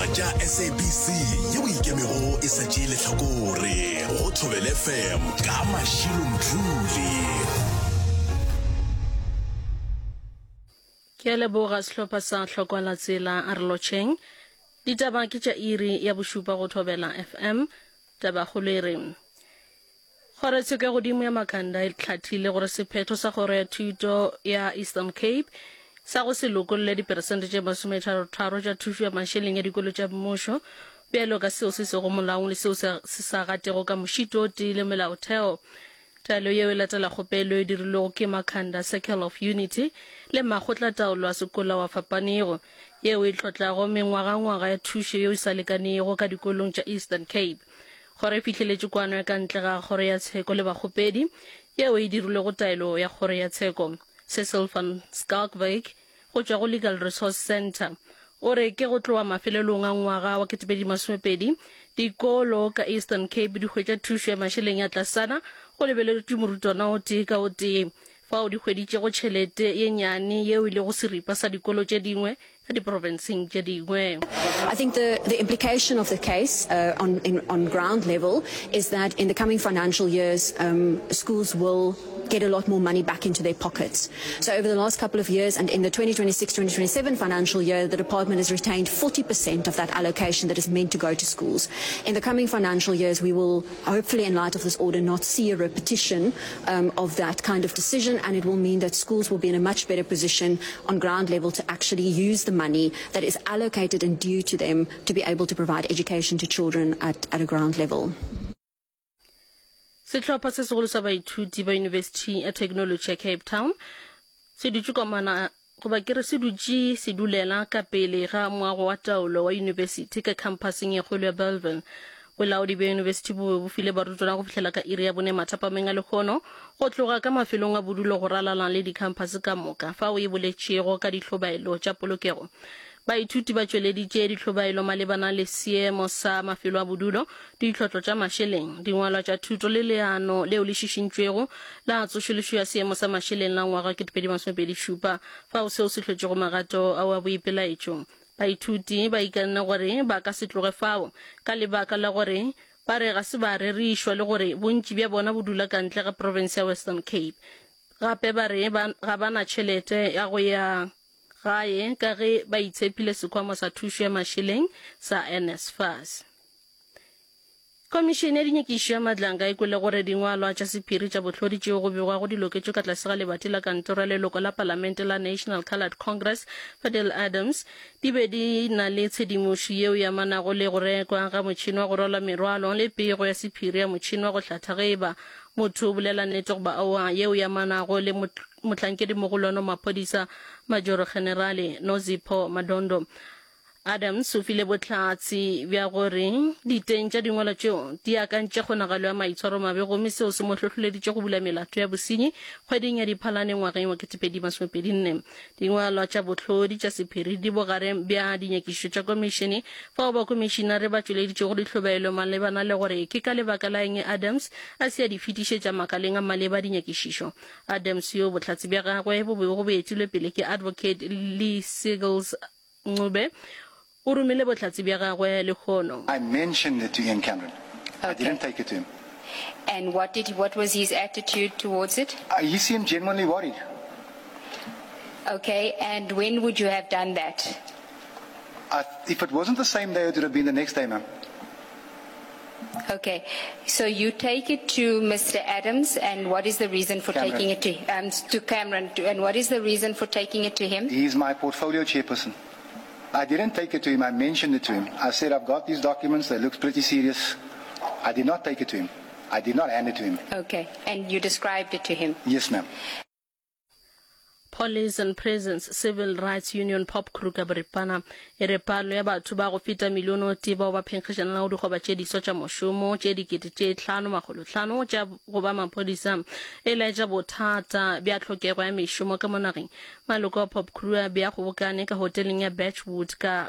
tša SABC yeo ikemego e sa tšee lehlakore go Thobela FM ka Mashilo Mthuli. Ke leboga sehlopha sa Tlhokwala Tsela a re lotšheng ditaba ke tša iri ya bošupa go Thobela FM. Taba kgolo e re Kgoretšheko ya godimo ya Makhanda e hlathile gore sephetho sa kgoro ya thuto ya Eastern Cape sa go se lokolle diperesente tše 33 tša thušo ya mašeleng ya dikolo tša mmušo bjalo ka seo se sego molaong le seo se sa gatego ka mošito o tee le melaotheo. Taelo yeo e latela kgopelo e dirilego ke Makhanda Circle of Unity le makgotla taolo a sekola wa fapanego yeo e tlotlago mengwaga ya thušo yeo e sa lekanego ka dikolong tša Eastern Cape. Kgoro e fitlheletše kwano ya ka ntle ga kgoro ya tsheko le bakgopedi yeo e dirilego taelo ya kgoro ya tsheko. Cecil van Skalkwyk go tšwa go Legal Resource Center o re ke go tloa mafelelong a ngwaga wa 2020 dikolo ka Eastern Cape di hwetša thušo ya mašeleng ya tlasana go lebeletšwe morutwana o tee ka o tee fao di hweditšego tšhelete ye nyane yeo e le go seripa sa dikolo tše dingwe ka diprovinseng tše dingwe. I think the implication of the case on ground level is that in the coming financial years, schools will get a lot more money back into their pockets. So over the last couple of years and in the 2026-2027 financial year, the department has retained 40% of that allocation that is meant to go to schools. In the coming financial years, we will hopefully, in light of this order, not see a repetition of that kind of decision, and it will mean that schools will be in a much better position on ground level to actually use the money that is allocated and due to them to be able to provide education to children at a ground level. Sehlopha se segolo sa baithuti ba University ya Technology ya Cape Town se dutše komana go ba kere se dutše se dulela ka pele ga moago wa taolo wa university ka campuseng ya kgolo ya Bellville. Bolaodi bja university bo file barutwana go fihlela ka iri ya bone mathapameng a lekgono go tloga ka mafelong a bodulo go ralalang le di-campus ka moka fa o e boletšego ka ditlhobaelo tša polokego. Baithuti ba tšweleditše ditlhobaelo malebana le seemo sa mafelo a bodulo ditlhotlo tša mašeleng dingwalwa tša thuto le leano leo le šišintšwego la tsošološo ya seemo sa mašeleng la ngwaga 2027 fao seo se hlotšego magato a wa boipelaetšo. Baithuti ba ikanne gore ba ka se tloge fao ka lebaka la gore ba re ga se ba rerišwa le gore bontši bja bona bo dula ka ntle ga province ya Western Cape. Gape ba re ga bana tšhelete ya go ya gae ka ge ba itshepile sekhwama sa thušo ya mašeleng sa NSFAS. Komišene ya dinyekišo ya Madlanga e kwele gore dingwalwa tša sephiri tša bohlodi tšeo go begwa go diloketšwe ka tlase ga lebati la kantoro ya leloko la palamente la National Coloured Congress Fidel Adams di be di na le tshedimošo yeo ya manago le go rekwa ga motšhini wa go rwala merwalo le pego ya sephiri ya motšhini wa go hlatha ge ba motho o bolela nnete go ba aowa yeo ya manago le mohlankedi mogolwana maphodisa Major Generale Nozipho Madondo. Adams o file bohlatsi bja gore diteng tša dingwalwa tšeo di akantše kgonagalo ya maitshwaro mabe gomme seo se mo hlohloleditše go bula melato ya bosenyi kgweding ya Diphalane ngwageng wa 2024. Dingwalwa tša bohlodi tša sephiri di bogareng bja dinyekišo tša komišene fao ba komišenare ba tšweleditše go ditlhobaelo malebana le gore ke ka lebaka la eng Adams a se a di fetišetša makaleng a maleba dinyekišišo. Adams yo bohlatsi bja gagwe bo be go beetilwe pele ke advocate Lee Seagulls Ncube. I mentioned it to Ian Cameron. Okay. I didn't take it to him. And what was his attitude towards it? He seemed genuinely worried. Okay, and when would you have done that? If it wasn't the same day, it would have been the next day, ma'am. Okay, so you take it to Mr. Adams, and what is the reason for taking it to Cameron? And what is the reason for taking it to him? He's my portfolio chairperson. I didn't take it to him. I mentioned it to him. I said, I've got these documents. They look pretty serious. I did not take it to him. I did not hand it to him. Okay. And you described it to him? Yes, ma'am. Police and Prisons Civil Rights Union Pop Kruger Bripana erepalo ya batho ba go feta miliono tiba ba phenkgešana la go digoba tše diso tša mošomo tše dikete tše 5,500 tša go ba maphodisa e laetša bothata bja tlhokego ya mešomo ka monageng. Maloko a Pop Kruger bja go bokane ka hoteleng ya Birchwood ka